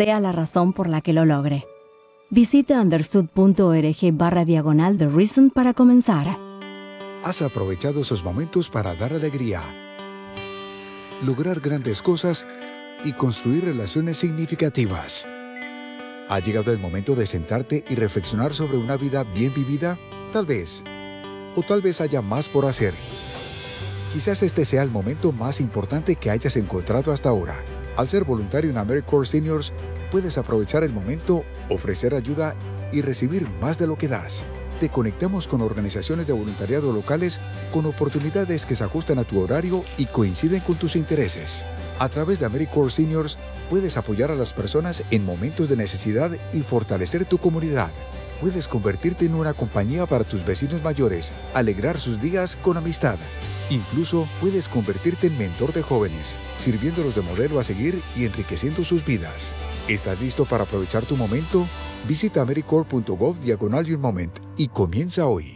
sea la razón por la que lo logre. Visita understood.org/The Reason para comenzar. Has aprovechado esos momentos para dar alegría, lograr grandes cosas y construir relaciones significativas. ¿Ha llegado el momento de sentarte y reflexionar sobre una vida bien vivida? Tal vez. O tal vez haya más por hacer. Quizás este sea el momento más importante que hayas encontrado hasta ahora. Al ser voluntario en AmeriCorps Seniors, puedes aprovechar el momento, ofrecer ayuda y recibir más de lo que das. Te conectamos con organizaciones de voluntariado locales con oportunidades que se ajustan a tu horario y coinciden con tus intereses. A través de AmeriCorps Seniors, puedes apoyar a las personas en momentos de necesidad y fortalecer tu comunidad. Puedes convertirte en una compañía para tus vecinos mayores, alegrar sus días con amistad. Incluso puedes convertirte en mentor de jóvenes, sirviéndolos de modelo a seguir y enriqueciendo sus vidas. ¿Estás listo para aprovechar tu momento? Visita americorps.gov/YourMoment y comienza hoy.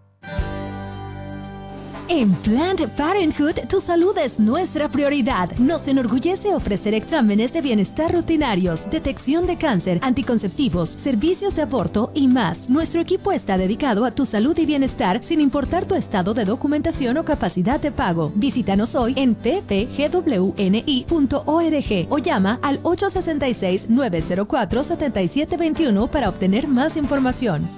En Planned Parenthood, tu salud es nuestra prioridad. Nos enorgullece ofrecer exámenes de bienestar rutinarios, detección de cáncer, anticonceptivos, servicios de aborto y más. Nuestro equipo está dedicado a tu salud y bienestar sin importar tu estado de documentación o capacidad de pago. Visítanos hoy en ppgwni.org o llama al 866-904-7721 para obtener más información.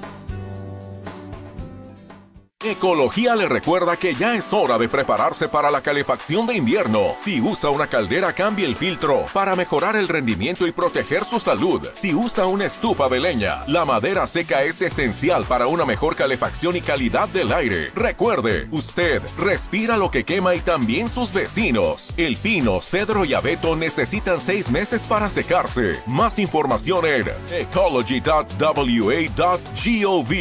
Ecología le recuerda que ya es hora de prepararse para la calefacción de invierno. Si usa una caldera, cambie el filtro para mejorar el rendimiento y proteger su salud. Si usa una estufa de leña, la madera seca es esencial para una mejor calefacción y calidad del aire. Recuerde, usted respira lo que quema y también sus vecinos. El pino, cedro y abeto necesitan 6 meses para secarse. Más información en ecology.wa.gov.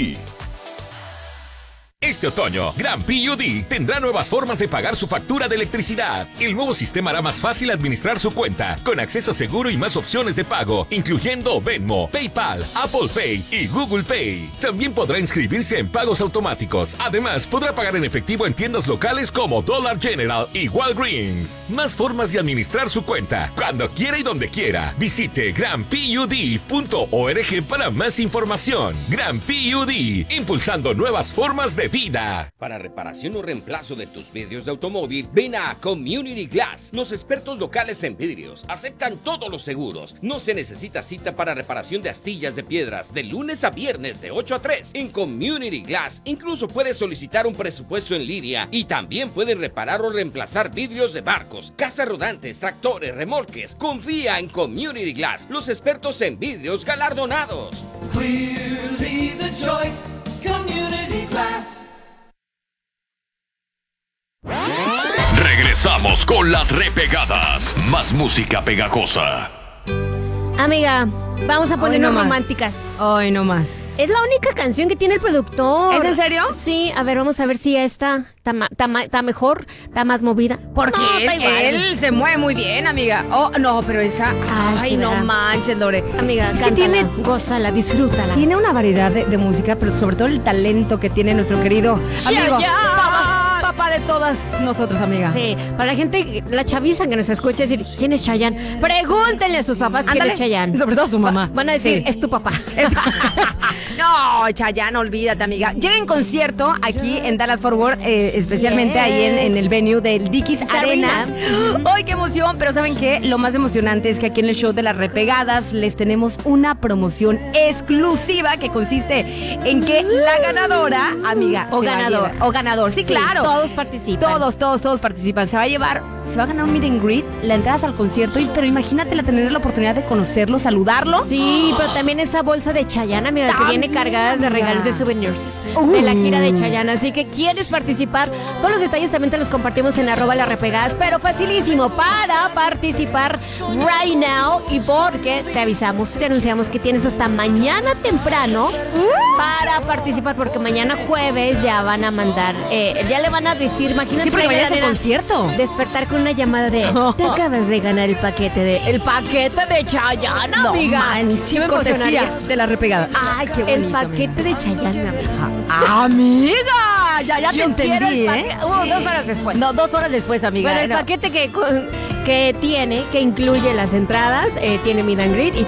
Este otoño, Gran PUD tendrá nuevas formas de pagar su factura de electricidad. El nuevo sistema hará más fácil administrar su cuenta, con acceso seguro y más opciones de pago, incluyendo Venmo, PayPal, Apple Pay y Google Pay. También podrá inscribirse en pagos automáticos. Además, podrá pagar en efectivo en tiendas locales como Dollar General y Walgreens. Más formas de administrar su cuenta, cuando quiera y donde quiera. Visite granpud.org para más información. Gran PUD, impulsando nuevas formas de vida. Para reparación o reemplazo de tus vidrios de automóvil, ven a Community Glass. Los expertos locales en vidrios aceptan todos los seguros. No se necesita cita para reparación de astillas de piedras de lunes a viernes de 8 a 3. En Community Glass incluso puedes solicitar un presupuesto en línea y también pueden reparar o reemplazar vidrios de barcos, casas rodantes, tractores, remolques. Confía en Community Glass, los expertos en vidrios galardonados. Clearly the choice, Community Glass. Regresamos con las repegadas. Más música pegajosa. Amiga, vamos a ponernos románticas. Hoy no más. Es la única canción que tiene el productor. ¿Es en serio? Sí, a ver, vamos a ver si esta está mejor, está más movida. Porque no, él se mueve muy bien, amiga. Oh, no, pero esa... Ay, sí, no manches, Lore. Amiga, es que gózala, disfrútala. Tiene una variedad de música, pero sobre todo el talento que tiene nuestro querido amigo. Papá de todas nosotros, amiga. Sí, para la gente, la chaviza que nos escucha decir, ¿quién es Chayanne? Pregúntenle a sus papás quién es Chayanne. Sobre todo a su mamá. Van a decir, sí, es tu papá. No, Chayanne, olvídate, amiga. Llega en concierto aquí en Dallas Fort Worth, especialmente ahí en el venue del Dickies Arena. ¡Ay, qué emoción! Pero ¿saben qué? Lo más emocionante es que aquí en el show de las repegadas les tenemos una promoción exclusiva que consiste en que la ganadora, amiga, o ganador. O ganador, sí, claro. Todos participan. Todos participan. Se va a ganar un meet and greet, la entrada al concierto, pero imagínate tener la oportunidad de conocerlo, saludarlo. Sí, pero también esa bolsa de Chayanne, amiga, que viene cargada de regalos de souvenirs de la gira de Chayanne. Así que quieres participar, todos los detalles también te los compartimos en @las-repegadas, pero facilísimo para participar right now, y porque te anunciamos que tienes hasta mañana temprano para participar, porque mañana jueves ya van a mandar, ya le van a decir, imagínate. Sí, porque vaya a ese concierto. Despertar con una llamada de te acabas de ganar el paquete de Chayanne, amiga. No manches, cortesía de la repegada. Ay, qué bonito. El paquete de Chayanne, amiga. Ya te entendí, 2 horas después. No, 2 horas después, amiga. Bueno, el paquete que incluye las entradas, tiene meet and greet y